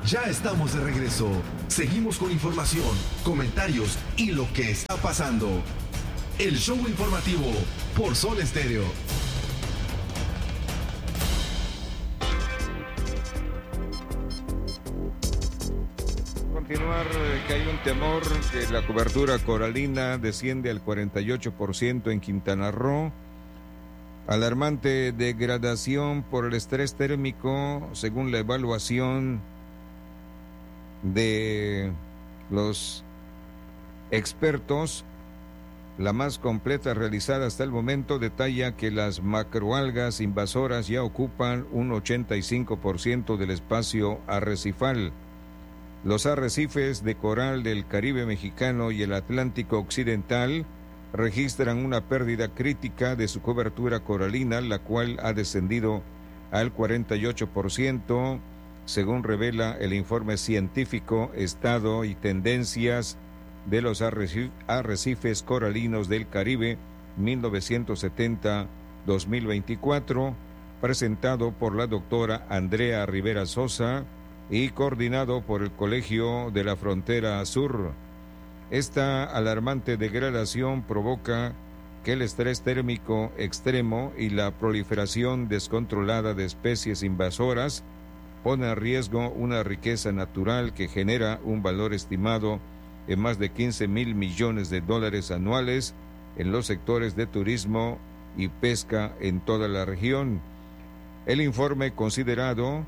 Ya estamos de regreso. Seguimos con información, comentarios y lo que está pasando. El show informativo por Sol Estéreo. Continuar que hay un temor que la cobertura coralina desciende al 48% en Quintana Roo. Alarmante degradación por el estrés térmico, según la evaluación de los expertos, la más completa realizada hasta el momento, detalla que las macroalgas invasoras ya ocupan un 85% del espacio arrecifal. Los arrecifes de coral del Caribe mexicano y el Atlántico occidental registran una pérdida crítica de su cobertura coralina, la cual ha descendido al 48%, según revela el informe científico Estado y Tendencias de los arrecifes coralinos del Caribe 1970-2024, presentado por la doctora Andrea Rivera Sosa y coordinado por el Colegio de la Frontera Sur. Esta alarmante degradación provoca que el estrés térmico extremo y la proliferación descontrolada de especies invasoras pone en riesgo una riqueza natural que genera un valor estimado en más de 15,000 millones de dólares anuales en los sectores de turismo y pesca en toda la región. El informe, considerado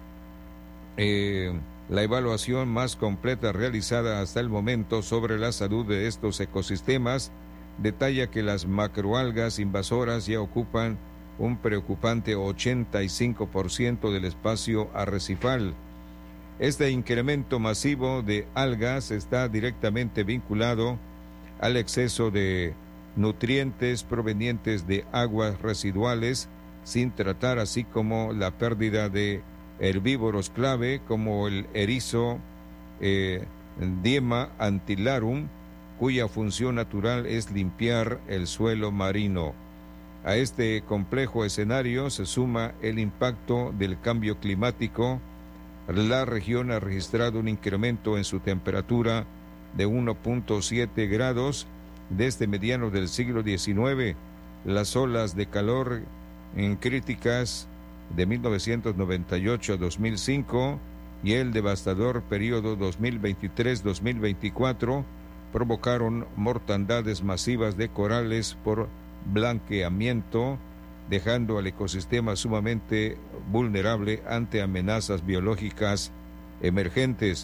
la evaluación más completa realizada hasta el momento sobre la salud de estos ecosistemas, detalla que las macroalgas invasoras ya ocupan un preocupante 85% del espacio arrecifal. Este incremento masivo de algas está directamente vinculado al exceso de nutrientes provenientes de aguas residuales sin tratar, así como la pérdida de herbívoros clave como el erizo Diema antillarum, cuya función natural es limpiar el suelo marino. A este complejo escenario se suma el impacto del cambio climático. La región ha registrado un incremento en su temperatura de 1.7 grados desde mediados del siglo XIX. Las olas de calor críticas de 1998 a 2005 y el devastador periodo 2023-2024 provocaron mortandades masivas de corales por blanqueamiento, dejando al ecosistema sumamente vulnerable ante amenazas biológicas emergentes.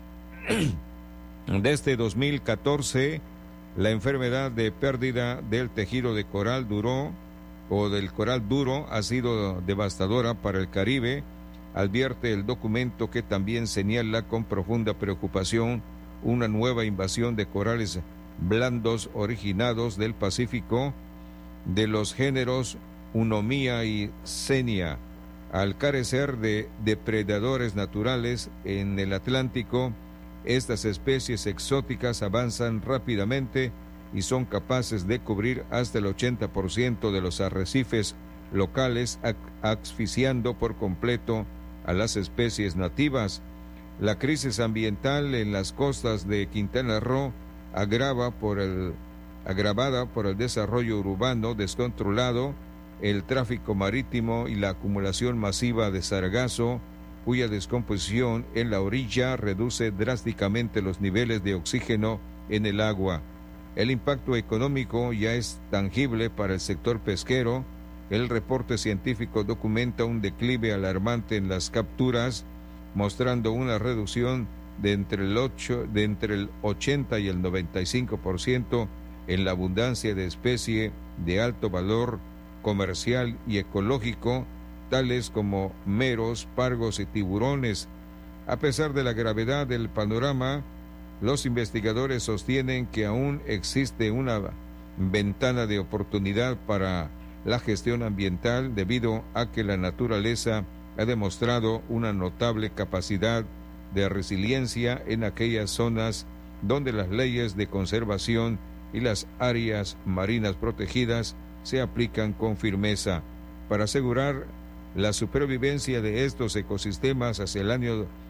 Desde 2014, la enfermedad de pérdida del tejido de coral del coral duro ha sido devastadora para el Caribe, advierte el documento, que también señala con profunda preocupación una nueva invasión de corales blandos originados del Pacífico de los géneros Eunomia y Xenia. Al carecer de depredadores naturales en el Atlántico, estas especies exóticas avanzan rápidamente y son capaces de cubrir hasta el 80% de los arrecifes locales, asfixiando por completo a las especies nativas. La crisis ambiental en las costas de Quintana Roo, agravada por el desarrollo urbano descontrolado, el tráfico marítimo y la acumulación masiva de sargazo, cuya descomposición en la orilla reduce drásticamente los niveles de oxígeno en el agua. El impacto económico ya es tangible para el sector pesquero. El reporte científico documenta un declive alarmante en las capturas, mostrando una reducción de entre el 80 y el 95% en la abundancia de especie de alto valor comercial y ecológico, tales como meros, pargos y tiburones. A pesar de la gravedad del panorama, los investigadores sostienen que aún existe una ventana de oportunidad para la gestión ambiental, debido a que la naturaleza ha demostrado una notable capacidad de resiliencia en aquellas zonas donde las leyes de conservación y las áreas marinas protegidas se aplican con firmeza. Para asegurar la supervivencia de estos ecosistemas hacia el año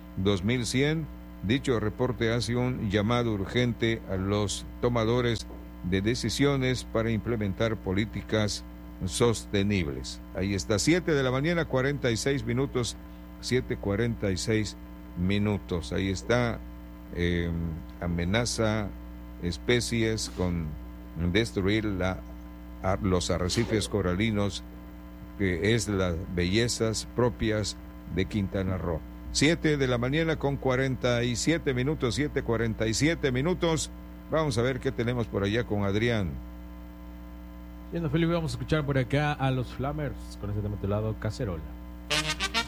2100. Dicho reporte hace un llamado urgente a los tomadores de decisiones para implementar políticas sostenibles. Ahí está, 7 de la mañana, 46 minutos, 7:46 minutos. Ahí está, amenaza especies con destruir los arrecifes coralinos, que es las bellezas propias de Quintana Roo. 7 de la mañana con 47 minutos, 7:47 minutos. Vamos a ver qué tenemos por allá con Adrián. Siendo Felipe, vamos a escuchar por acá a los Flamers con ese tema titulado Cacerola.